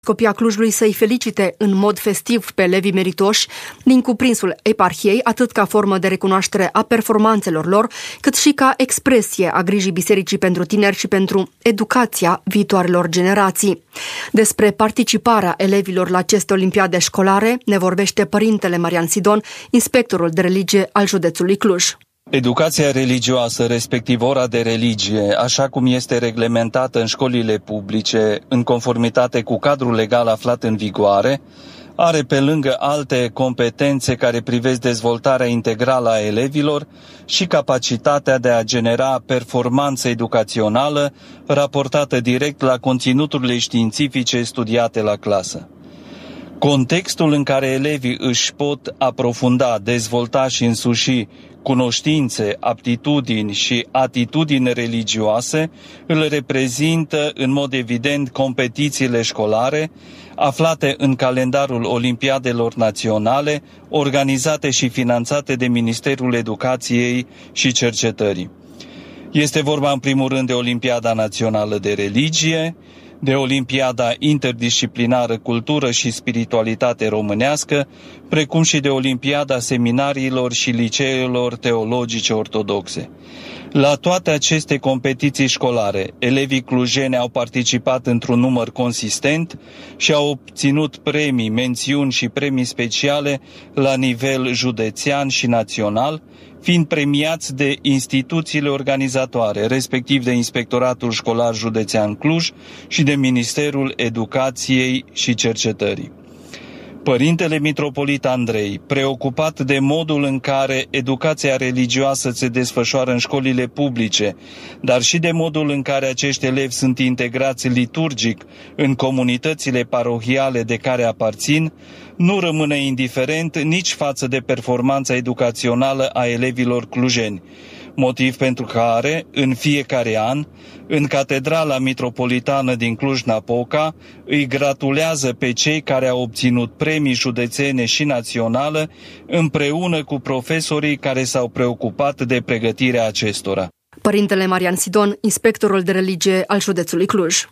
Scopia Clujului să-i felicite în mod festiv pe elevii meritoși din cuprinsul eparhiei, atât ca formă de recunoaștere a performanțelor lor, cât și ca expresie a grijii bisericii pentru tineri și pentru educația viitoarelor generații. Despre participarea elevilor la aceste olimpiade școlare ne vorbește părintele Marian Sidon, inspectorul de religie al județului Cluj. Educația religioasă, respectiv ora de religie, așa cum este reglementată în școlile publice, în conformitate cu cadrul legal aflat în vigoare, are pe lângă alte competențe care privesc dezvoltarea integrală a elevilor și capacitatea de a genera performanță educațională raportată direct la conținuturile științifice studiate la clasă. Contextul în care elevii își pot aprofunda, dezvolta și însuși cunoștințe, aptitudini și atitudini religioase îl reprezintă în mod evident competițiile școlare aflate în calendarul Olimpiadelor Naționale, organizate și finanțate de Ministerul Educației și Cercetării. Este vorba în primul rând de Olimpiada Națională de Religie, de Olimpiada Interdisciplinară Cultură și Spiritualitate Românească, precum și de Olimpiada Seminariilor și Liceelor Teologice Ortodoxe. La toate aceste competiții școlare, elevii clujeni au participat într-un număr consistent și au obținut premii, mențiuni și premii speciale la nivel județean și național, fiind premiați de instituțiile organizatoare, respectiv de Inspectoratul Școlar Județean Cluj și de Ministerul Educației și Cercetării. Părintele Mitropolit Andrei, preocupat de modul în care educația religioasă se desfășoară în școlile publice, dar și de modul în care acești elevi sunt integrați liturgic în comunitățile parohiale de care aparțin, nu rămâne indiferent nici față de performanța educațională a elevilor clujeni, motiv pentru care, în fiecare an, în Catedrala Mitropolitană din Cluj-Napoca, îi gratulează pe cei care au obținut premii județene și naționale, împreună cu profesorii care s-au preocupat de pregătirea acestora. Părintele Marian Sidon, inspectorul de religie al județului Cluj.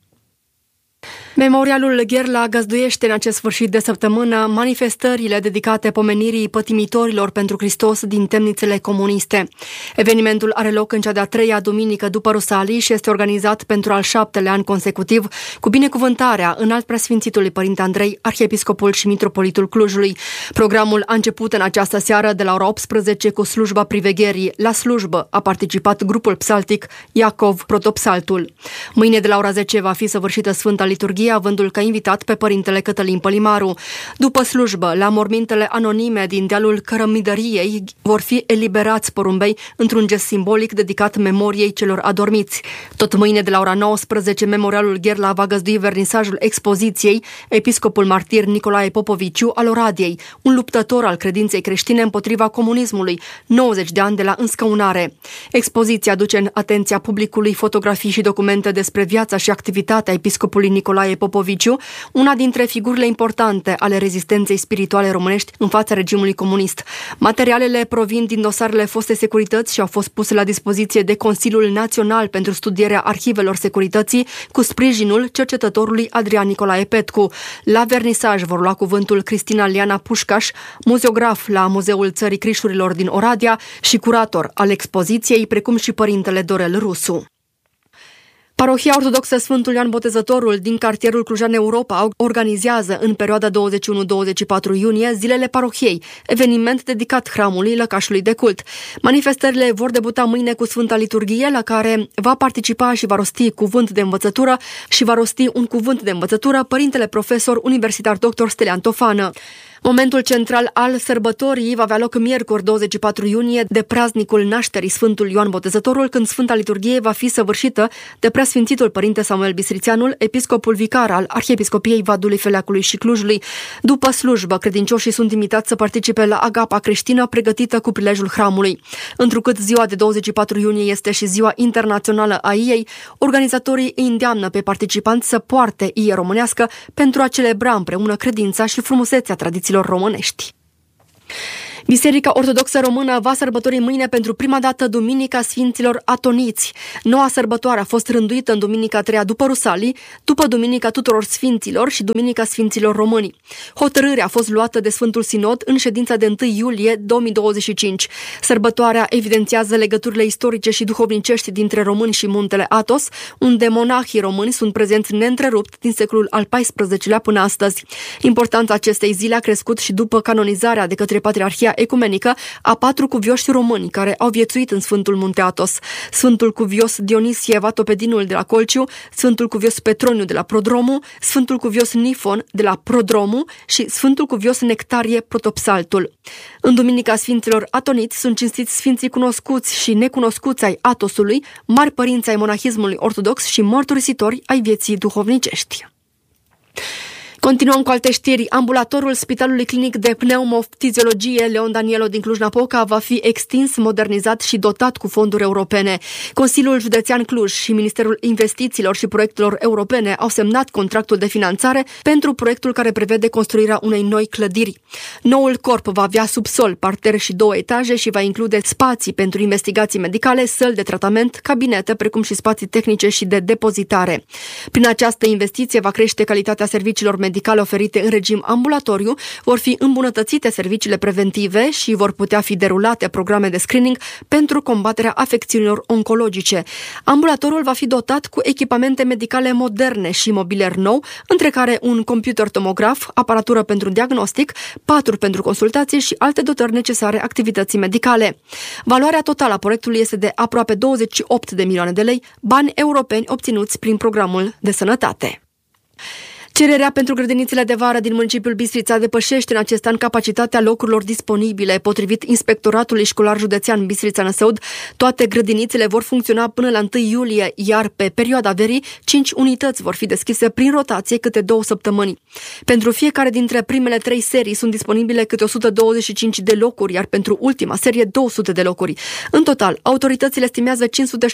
Memorialul Gherla găzduiește în acest sfârșit de săptămână manifestările dedicate pomenirii pătimitorilor pentru Hristos din temnițele comuniste. Evenimentul are loc în cea de-a treia duminică după Rusalii și este organizat pentru al 7-lea an consecutiv cu binecuvântarea Înalt Preasfințitului Părinte Andrei, arhiepiscopul și mitropolitul Clujului. Programul a început în această seară de la ora 18 cu slujba privegherii. La slujbă a participat grupul psaltic Iacov Protopsaltul. Mâine de la ora 10 va fi săvârșită Sfânta Liturghie, avându-l ca invitat pe părintele Cătălin Pălimaru. După slujbă, la mormintele anonime din dealul Cărămidăriei vor fi eliberați porumbei într-un gest simbolic dedicat memoriei celor adormiți. Tot mâine de la ora 19, Memorialul Gherla va găzdui vernisajul expoziției Episcopul martir Nicolae Popoviciu al Oradiei, un luptător al credinței creștine împotriva comunismului, 90 de ani de la înscăunare. Expoziția aduce în atenția publicului fotografii și documente despre viața și activitatea episcopului Nicolae Popoviciu, una dintre figurile importante ale rezistenței spirituale românești în fața regimului comunist. Materialele provin din dosarele foste securități și au fost puse la dispoziție de Consiliul Național pentru studierea arhivelor securității cu sprijinul cercetătorului Adrian Nicolae Petcu. La vernisaj vor lua cuvântul Cristina Liana Pușcaș, muzeograf la Muzeul Țării Crișurilor din Oradea și curator al expoziției, precum și părintele Dorel Rusu. Parohia Ortodoxă Sfântul Ioan Botezătorul din cartierul Clujan Europa organizează în perioada 21-24 iunie Zilele Parohiei, eveniment dedicat hramului Lăcașului de Cult. Manifestările vor debuta mâine cu Sfânta Liturghie, la care va participa și va rosti un cuvânt de învățătură părintele profesor universitar dr. Stelian Tofană. Momentul central al sărbătorii va avea loc miercuri 24 iunie de praznicul nașterii Sfântul Ioan Botezătorul, când Sfânta Liturghie va fi săvârșită de Preasfințitul Părinte Samuel Bistrițeanul, episcopul vicar al Arhiepiscopiei Vadului, Feleacului și Clujului. După slujbă, credincioșii sunt invitați să participe la agapa creștină pregătită cu prilejul hramului. Întrucât ziua de 24 iunie este și ziua internațională a iei, organizatorii îi îndeamnă pe participanți să poarte ie românească pentru a celebra împreună credința și frumusețea tradițiilor românești. Biserica Ortodoxă Română va sărbători mâine pentru prima dată Duminica Sfinților Atoniți. Noua sărbătoare a fost rânduită în Duminica 3 după Rusalii, după Duminica Tuturor Sfinților și Duminica Sfinților Români. Hotărârea a fost luată de Sfântul Sinod în ședința de 1 iulie 2025. Sărbătoarea evidențiază legăturile istorice și duhovnicești dintre români și muntele Atos, unde monahii români sunt prezenți neîntrerupt din secolul al XIV-lea până astăzi. Importanța acestei zile a crescut și după canonizarea de către Patriarhia Ecumenică a 4 cuvioși români care au viețuit în Sfântul Munte Atos: Sfântul Cuvios Dionisie Vatopedinul de la Colciu, Sfântul Cuvios Petroniu de la Prodromu, Sfântul Cuvios Nifon de la Prodromu și Sfântul Cuvios Nectarie Protopsaltul. În Duminica Sfinților Atoniți sunt cinstiți sfinții cunoscuți și necunoscuți ai Atosului, mari părinți ai monahismului ortodox și mărturisitori ai vieții duhovnicești. Continuăm cu alte știri. Ambulatorul Spitalului Clinic de Pneumofiziologie Leon Danielo din Cluj-Napoca va fi extins, modernizat și dotat cu fonduri europene. Consiliul Județean Cluj și Ministerul Investițiilor și Proiectelor Europene au semnat contractul de finanțare pentru proiectul care prevede construirea unei noi clădiri. Noul corp va avea subsol, parter și 2 etaje și va include spații pentru investigații medicale, săli de tratament, cabinete, precum și spații tehnice și de depozitare. Prin această investiție va crește calitatea serviciilor medicale oferite în regim ambulatoriu, vor fi îmbunătățite serviciile preventive și vor putea fi derulate programe de screening pentru combaterea afecțiunilor oncologice. Ambulatorul va fi dotat cu echipamente medicale moderne și mobilier nou, între care un computer tomograf, aparatură pentru diagnostic, paturi pentru consultații și alte dotări necesare activității medicale. Valoarea totală a proiectului este de aproape 28 de milioane de lei, bani europeni obținuți prin programul de sănătate. Cererea pentru grădinițele de vară din municipiul Bistrița depășește în acest an capacitatea locurilor disponibile. Potrivit Inspectoratului Școlar Județean Bistrița-Năsăud, toate grădinițele vor funcționa până la 1 iulie, iar pe perioada verii, 5 unități vor fi deschise prin rotație câte 2 săptămâni. Pentru fiecare dintre primele 3 serii sunt disponibile câte 125 de locuri, iar pentru ultima serie 200 de locuri. În total, autoritățile estimează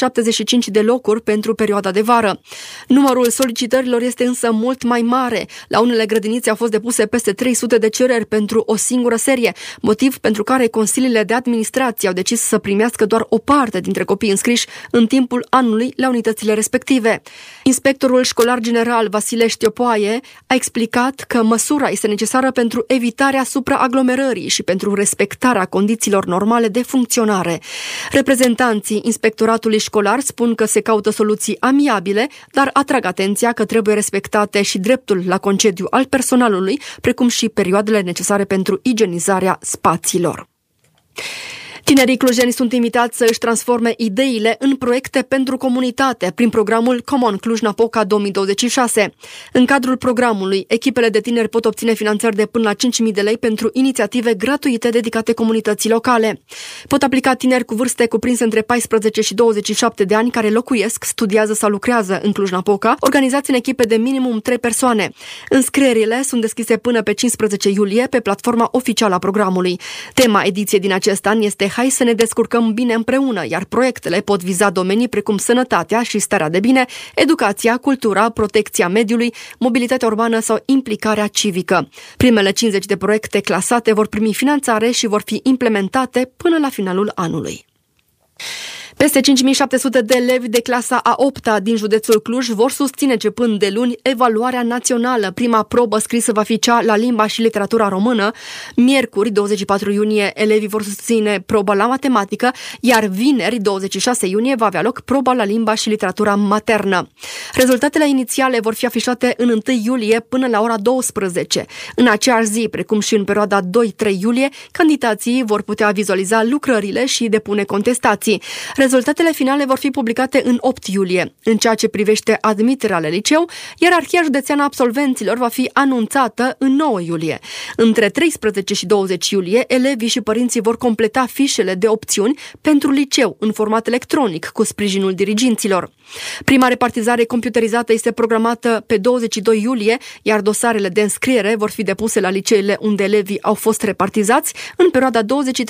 575 de locuri pentru perioada de vară. Numărul solicitărilor este însă mult mai mare. La unele grădinițe au fost depuse peste 300 de cereri pentru o singură serie, motiv pentru care consiliile de administrație au decis să primească doar o parte dintre copiii înscriși în timpul anului la unitățile respective. Inspectorul școlar general Vasile Știopoaie a explicat că măsura este necesară pentru evitarea supraaglomerării și pentru respectarea condițiilor normale de funcționare. Reprezentanții inspectoratului școlar spun că se caută soluții amiabile, dar atrag atenția că trebuie respectate și dreptul la concediu al personalului, precum și perioadele necesare pentru igienizarea spațiilor. Tinerii clujeni sunt invitați să își transforme ideile în proiecte pentru comunitate prin programul Common Cluj-Napoca 2026. În cadrul programului, echipele de tineri pot obține finanțări de până la 5.000 de lei pentru inițiative gratuite dedicate comunității locale. Pot aplica tineri cu vârste cuprinse între 14 și 27 de ani care locuiesc, studiază sau lucrează în Cluj-Napoca, organizați în echipe de minimum 3 persoane. Înscrierile sunt deschise până pe 15 iulie pe platforma oficială a programului. Tema ediției din acest an este Hai să ne descurcăm bine împreună, iar proiectele pot viza domenii precum sănătatea și starea de bine, educația, cultura, protecția mediului, mobilitatea urbană sau implicarea civică. Primele 50 de proiecte clasate vor primi finanțare și vor fi implementate până la finalul anului. Peste 5.700 de elevi de clasa a 8-a din județul Cluj vor susține începând de luni evaluarea națională. Prima probă scrisă va fi cea la limba și literatura română. Miercuri, 24 iunie, elevii vor susține proba la matematică, iar vineri, 26 iunie, va avea loc proba la limba și literatura maternă. Rezultatele inițiale vor fi afișate în 1 iulie până la ora 12. În aceeași zi, precum și în perioada 2-3 iulie, candidații vor putea vizualiza lucrările și depune contestații. Rezultatele finale vor fi publicate în 8 iulie. În ceea ce privește admiterea la liceu, ierarhia județeană a absolvenților va fi anunțată în 9 iulie. Între 13 și 20 iulie, elevii și părinții vor completa fișele de opțiuni pentru liceu în format electronic cu sprijinul diriginților. Prima repartizare computerizată este programată pe 22 iulie, iar dosarele de înscriere vor fi depuse la liceele unde elevii au fost repartizați în perioada 23-28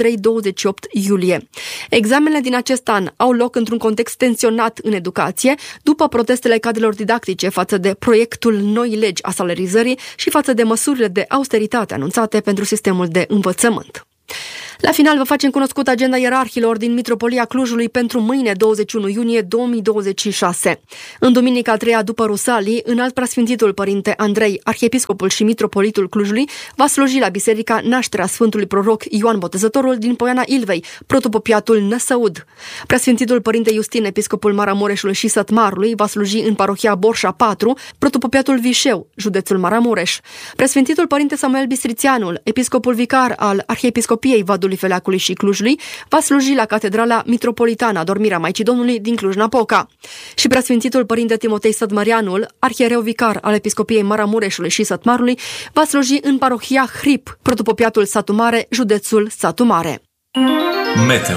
iulie. Examenele din acest an au loc într-un context tensionat în educație, după protestele cadrelor didactice față de proiectul Noi legi a salarizării și față de măsurile de austeritate anunțate pentru sistemul de învățământ. La final vă facem cunoscut agenda ierarhilor din Mitropolia Clujului pentru mâine, 21 iunie 2026. În duminica a treia după Rusalii, înalt preasfințitul părinte Andrei, arhiepiscopul și mitropolitul Clujului, va sluji la biserica Nașterea Sfântului Proroc Ioan Botezătorul din Poiana Ilvei, protopopiatul Năsăud. Preasfințitul părinte Justin, episcopul Maramureșului și Sătmarului, va sluji în parohia Borșa 4, protopopiatul Vișeu, județul Maramureș. Preasfințitul părinte Samuel Bistrițianul, episcopul vicar al Arhiepiscopiei Vadului Feleacului și Clujului, va sluji la Catedrala Mitropolitană a Dormirea Maicii Domnului din Cluj-Napoca. Și preasfințitul părinte Timotei Sătmăreanul, arhiereu vicar al Episcopiei Maramureșului și Sătmarului, va sluji în parohia Hrip, protopopiatul Satu Mare, județul Satu Mare. Meteo.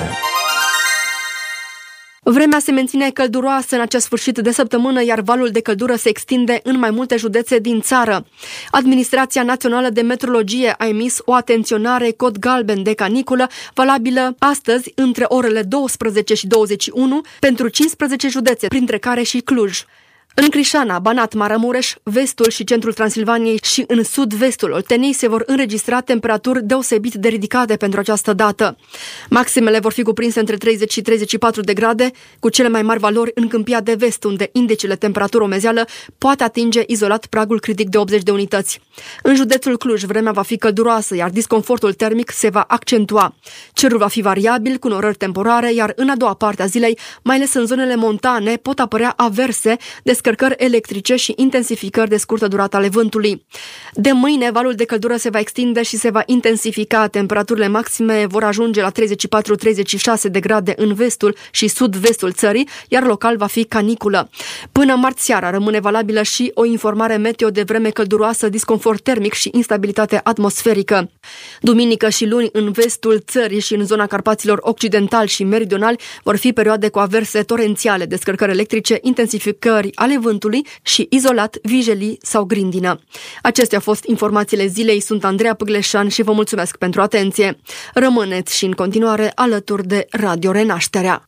Vremea se menține călduroasă în acest sfârșit de săptămână, iar valul de căldură se extinde în mai multe județe din țară. Administrația Națională de Meteorologie a emis o atenționare cod galben de caniculă, valabilă astăzi între orele 12 și 21 pentru 15 județe, printre care și Cluj. În Crișana, Banat, Maramureș, vestul și centrul Transilvaniei și în sud-vestul Olteniei se vor înregistra temperaturi deosebit de ridicate pentru această dată. Maximele vor fi cuprinse între 30 și 34 de grade, cu cele mai mari valori în Câmpia de Vest, unde indicele temperatură omezeală poate atinge izolat pragul critic de 80 de unități. În județul Cluj, vremea va fi călduroasă, iar disconfortul termic se va accentua. Cerul va fi variabil, cu norări temporare, iar în a doua parte a zilei, mai ales în zonele montane, pot apărea averse, descărcări electrice și intensificări de scurtă durată ale vântului. De mâine, valul de căldură se va extinde și se va intensifica. Temperaturile maxime vor ajunge la 34-36 de grade în vestul și sud-vestul țării, iar local va fi caniculă. Până marți seara rămâne valabilă și o informare meteo de vreme călduroasă, disconfort termic și instabilitate atmosferică. Duminică și luni, în vestul țării și în zona Carpaților occidentali și meridionali, vor fi perioade cu averse torențiale, descărcări electrice, intensificări ale vântului și izolat vijelii sau grindină. Acestea au fost informațiile zilei. Sunt Andreea Pâgleșan și vă mulțumesc pentru atenție. Rămâneți și în continuare alături de Radio Renașterea.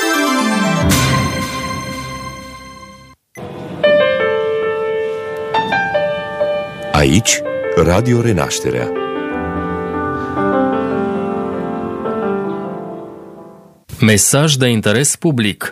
Aici, Radio Renașterea. Mesaj de interes public.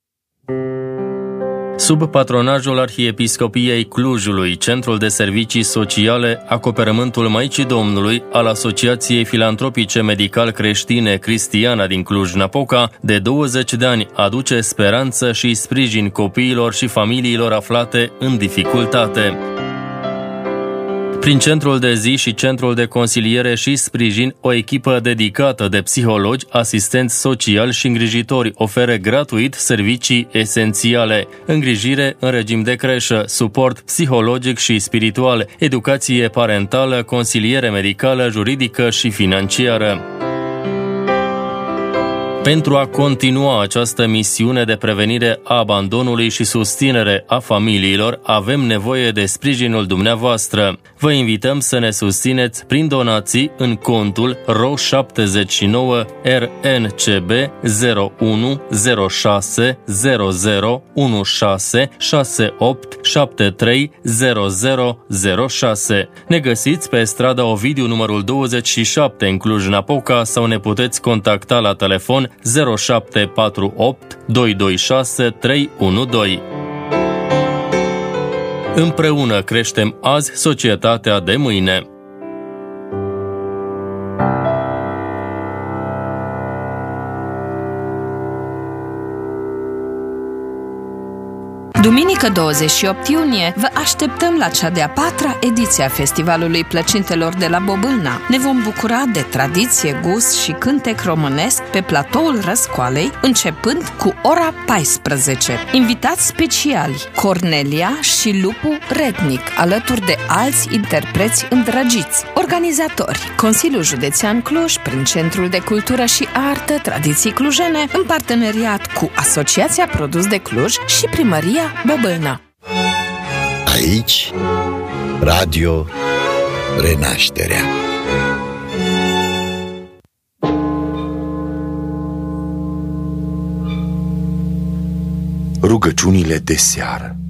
Sub patronajul Arhiepiscopiei Clujului, Centrul de Servicii Sociale Acoperământul Maicii Domnului al Asociației Filantropice Medical-Creștine Cristiana din Cluj-Napoca, de 20 de ani aduce speranță și sprijin copiilor și familiilor aflate în dificultate. Prin centrul de zi și centrul de consiliere și sprijin, o echipă dedicată de psihologi, asistenți sociali și îngrijitori oferă gratuit servicii esențiale: îngrijire în regim de creșă, suport psihologic și spiritual, educație parentală, consiliere medicală, juridică și financiară. Pentru a continua această misiune de prevenire a abandonului și susținere a familiilor, avem nevoie de sprijinul dumneavoastră. Vă invităm să ne susțineți prin donații în contul RO79 RNCB 0106 0016 68 73 0006. Ne găsiți pe strada Ovidiu numărul 27 în Cluj-Napoca sau ne puteți contacta la telefon 0748 226 312. Împreună creștem azi societatea de mâine. Duminică 28 iunie vă așteptăm la cea de-a 4-a ediție a Festivalului Plăcintelor de la Bobâlna. Ne vom bucura de tradiție, gust și cântec românesc pe platoul Răscoalei, începând cu ora 14. Invitați speciali Cornelia și Lupu Rednic, alături de alți interpreți îndrăgiți. Organizatori: Consiliul Județean Cluj, prin Centrul de Cultură și Artă Tradiții Clujene, în parteneriat cu Asociația Produs de Cluj și Primăria Bobâlna. Aici, Radio Renașterea. Rugăciunile de seară.